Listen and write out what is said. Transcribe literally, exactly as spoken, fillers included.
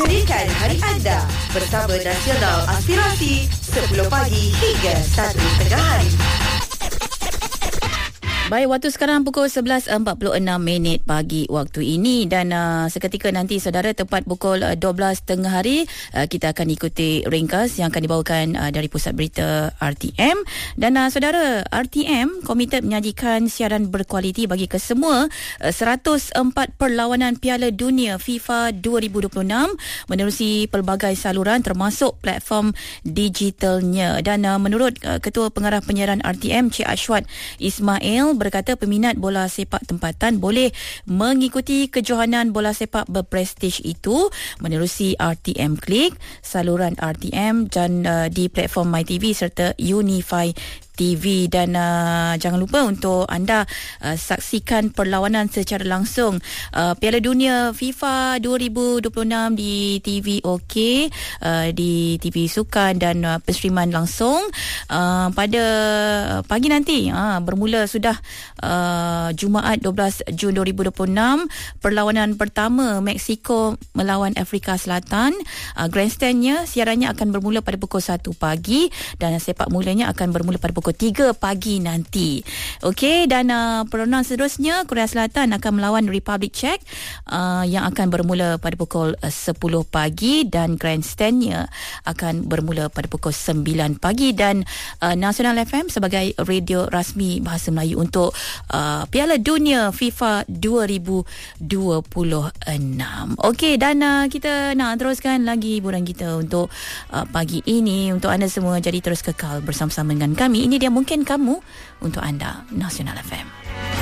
Pulihkan hari anda bersama Nasional Aspirasi sepuluh pagi hingga satu tengah hari. Baik, waktu sekarang pukul sebelas empat puluh enam minit pagi waktu ini dan uh, seketika nanti saudara tepat pukul uh, dua belas tengah hari uh, kita akan ikuti ringkas yang akan dibawakan uh, dari Pusat Berita R T M dan uh, saudara R T M komited menyajikan siaran berkualiti bagi kesemua uh, seratus empat perlawanan Piala Dunia FIFA dua ribu dua puluh enam menerusi pelbagai saluran termasuk platform digitalnya dan uh, menurut uh, Ketua Pengarah Penyiaran R T M Cik Ashwat Ismail berkata peminat bola sepak tempatan boleh mengikuti kejohanan bola sepak berprestij itu menerusi R T M Click, saluran R T M dan uh, di platform MyTV serta Unify T V dan uh, jangan lupa untuk anda uh, saksikan perlawanan secara langsung uh, Piala Dunia FIFA dua ribu dua puluh enam di T V OK, uh, di T V Sukan dan uh, penstriman langsung uh, pada pagi nanti uh, bermula sudah uh, Jumaat dua belas Jun dua ribu dua puluh enam perlawanan pertama Mexico melawan Afrika Selatan. uh, Grandstandnya siarannya akan bermula pada pukul satu pagi dan sepak mulanya akan bermula pada pukul pukul tiga pagi nanti. Okey, dan uh, perlawanan seterusnya Korea Selatan akan melawan Republic Czech uh, yang akan bermula pada pukul uh, sepuluh pagi dan grandstandnya akan bermula pada pukul sembilan pagi dan uh, Nasional F M sebagai radio rasmi bahasa Melayu untuk uh, Piala Dunia FIFA dua ribu dua puluh enam. Okey, dan uh, kita nak teruskan lagi hiburan kita untuk uh, pagi ini untuk anda semua, jadi terus kekal bersama-sama dengan kami. Ini dia Mungkin Kamu untuk anda, Nasional F M.